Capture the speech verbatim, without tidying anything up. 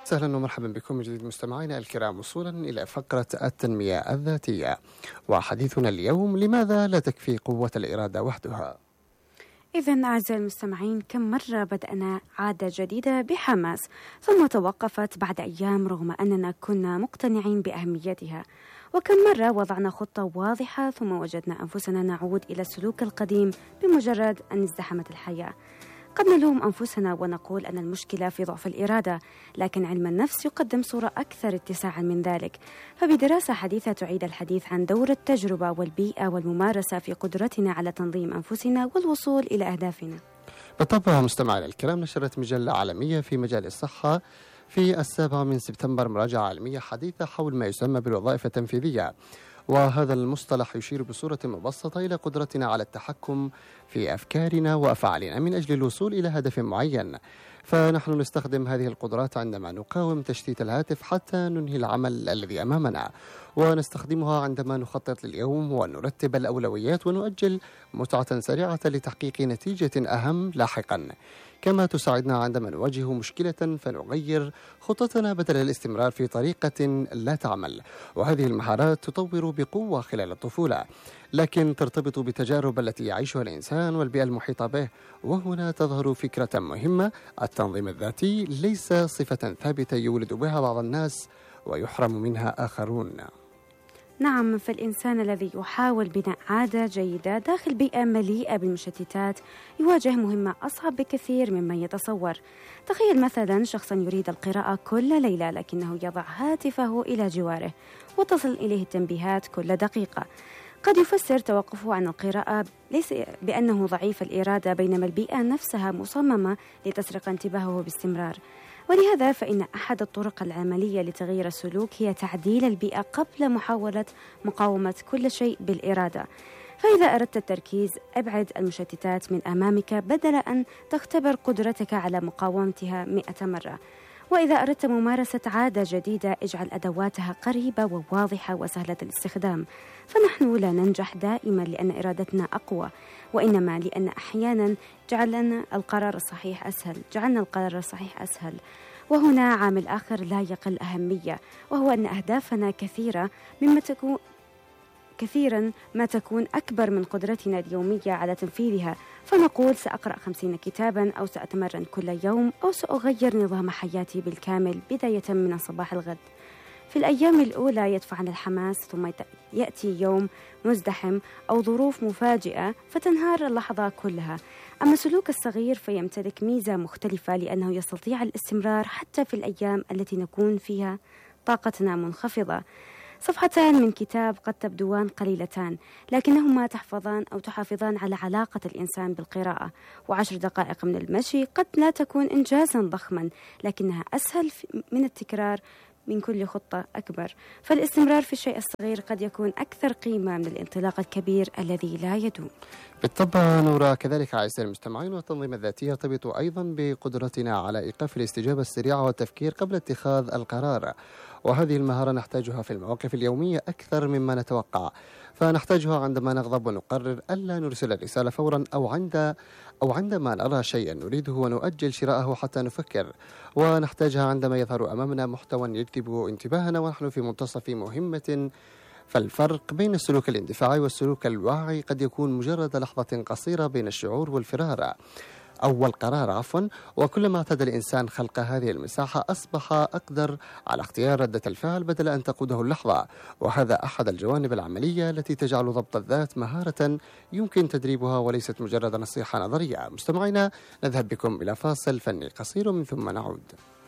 وسهلا ومرحبا بكم من جديد مستمعينا الكرام، وصولا إلى فقرة التنمية الذاتية. وحديثنا اليوم: لماذا لا تكفي قوة الإرادة وحدها؟ إذن أعزائي المستمعين، كم مرة بدأنا عادة جديدة بحماس ثم توقفت بعد أيام رغم أننا كنا مقتنعين بأهميتها، وكم مرة وضعنا خطة واضحة ثم وجدنا أنفسنا نعود إلى السلوك القديم بمجرد أن ازدحمت الحياة. قد نلوم أنفسنا ونقول أن المشكلة في ضعف الإرادة، لكن علم النفس يقدم صورة أكثر اتساعا من ذلك. فبدراسة حديثة تعيد الحديث عن دور التجربة والبيئة والممارسة في قدرتنا على تنظيم أنفسنا والوصول إلى أهدافنا. بالطبع مستمعينا الكرام، نشرت مجلة عالمية في مجال الصحة في السابع من سبتمبر مراجعة علمية حديثة حول ما يسمى بالوظائف التنفيذية، وهذا المصطلح يشير بصورة مبسطة إلى قدرتنا على التحكم في أفكارنا وأفعالنا من أجل الوصول إلى هدف معين. فنحن نستخدم هذه القدرات عندما نقاوم تشتيت الهاتف حتى ننهي العمل الذي أمامنا، ونستخدمها عندما نخطط لليوم ونرتب الأولويات ونؤجل متعة سريعة لتحقيق نتيجة أهم لاحقا. كما تساعدنا عندما نواجه مشكلة فنغير خطتنا بدل الاستمرار في طريقة لا تعمل. وهذه المهارات تطور بقوة خلال الطفولة، لكن ترتبط بالتجارب التي يعيشها الإنسان والبيئة المحيطة به. وهنا تظهر فكرة مهمة: التنظيم الذاتي ليس صفة ثابتة يولد بها بعض الناس ويحرم منها آخرون. نعم، فالإنسان الذي يحاول بناء عادة جيدة داخل بيئة مليئة بالمشتتات يواجه مهمة أصعب بكثير مما يتصور. تخيل مثلا شخصا يريد القراءة كل ليلة، لكنه يضع هاتفه إلى جواره وتصل إليه التنبيهات كل دقيقة. قد يفسر توقفه عن القراءة ليس بأنه ضعيف الإرادة، بينما البيئة نفسها مصممة لتسرق انتباهه باستمرار. ولهذا فإن أحد الطرق العملية لتغيير السلوك هي تعديل البيئة قبل محاولة مقاومة كل شيء بالإرادة. فإذا أردت التركيز، أبعد المشتتات من أمامك بدل أن تختبر قدرتك على مقاومتها مئة مرة. وإذا أردت ممارسة عادة جديدة، اجعل أدواتها قريبة وواضحة وسهلة الاستخدام. فنحن لا ننجح دائما لأن إرادتنا أقوى، وإنما لأن أحيانا جعلنا القرار الصحيح أسهل جعلنا القرار الصحيح أسهل. وهنا عامل آخر لا يقل أهمية، وهو أن أهدافنا كثيرة مما تكون كثيرا ما تكون أكبر من قدرتنا اليومية على تنفيذها. فنقول سأقرأ خمسين كتابا، أو سأتمرن كل يوم، أو سأغير نظام حياتي بالكامل بداية من صباح الغد. في الأيام الأولى يدفعنا الحماس، ثم يأتي يوم مزدحم أو ظروف مفاجئة فتنهار اللحظة كلها. أما السلوك الصغير فيمتلك ميزة مختلفة، لأنه يستطيع الاستمرار حتى في الأيام التي نكون فيها طاقتنا منخفضة. صفحتان من كتاب قد تبدوان قليلتان، لكنهما تحفظان أو تحافظان على علاقة الإنسان بالقراءة. وعشر دقائق من المشي قد لا تكون إنجازا ضخما، لكنها أسهل من التكرار من كل خطة أكبر. فالاستمرار في الشيء الصغير قد يكون أكثر قيمة من الانطلاق الكبير الذي لا يدوم. بالطبع نورا، كذلك أعزائي المستمعين، والتنظيم الذاتي يرتبط أيضا بقدرتنا على إيقاف الاستجابة السريعة والتفكير قبل اتخاذ القرار. وهذه المهارة نحتاجها في المواقف اليومية أكثر مما نتوقع. فنحتاجها عندما نغضب ونقرر ألا نرسل الرسالة فورا، أو عند أو عندما نرى شيئا نريده ونؤجل شراءه حتى نفكر. ونحتاجها عندما يظهر أمامنا محتوى يجذب انتباهنا ونحن في منتصف مهمة. فالفرق بين السلوك الاندفاعي والسلوك الواعي قد يكون مجرد لحظة قصيرة بين الشعور والفرار أو القرار عفوا. وكلما اعتاد الإنسان خلق هذه المساحة، أصبح أقدر على اختيار ردة الفعل بدل أن تقوده اللحظة. وهذا أحد الجوانب العملية التي تجعل ضبط الذات مهارة يمكن تدريبها وليست مجرد نصيحة نظرية. مستمعينا، نذهب بكم إلى فاصل فني قصير من ثم نعود.